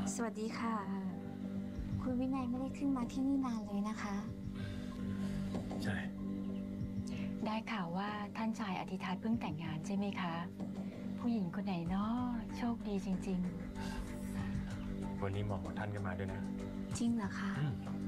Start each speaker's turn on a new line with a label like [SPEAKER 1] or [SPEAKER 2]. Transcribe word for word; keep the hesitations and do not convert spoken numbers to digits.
[SPEAKER 1] สวัสดีค่ะ คุณวินัยไม่ได้ขึ้นมาที่นี่นานเลยนะคะ
[SPEAKER 2] ใช่
[SPEAKER 3] ได้ข่าวว่าท่านชายอธิทัศน์เพิ่งแต่งงานใช่ไหมคะ ผู้หญิงคนไหนเนาะโชคดีจริง
[SPEAKER 2] วันนี้หมอของท่านก็มาด้วยนะ
[SPEAKER 1] จริงเหรอคะ
[SPEAKER 2] อืม